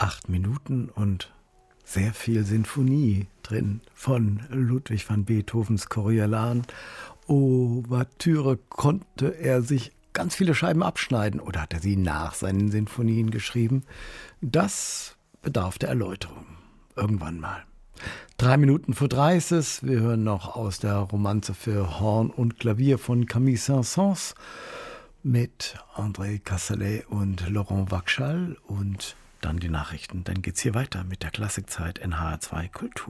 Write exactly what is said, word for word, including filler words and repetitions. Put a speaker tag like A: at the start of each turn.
A: Acht Minuten und sehr viel Sinfonie drin von Ludwig van Beethovens Coriolan. Ouvertüre konnte er sich ganz viele Scheiben abschneiden oder hat er sie nach seinen Sinfonien geschrieben? Das bedarf der Erläuterung. Irgendwann mal. Drei Minuten vor drei ist es. Wir hören noch aus der Romanze für Horn und Klavier von Camille Saint-Saëns mit André Cassalet und Laurent Wachschal und dann die Nachrichten. Dann geht's hier weiter mit der Klassikzeit N H R zwei Kultur.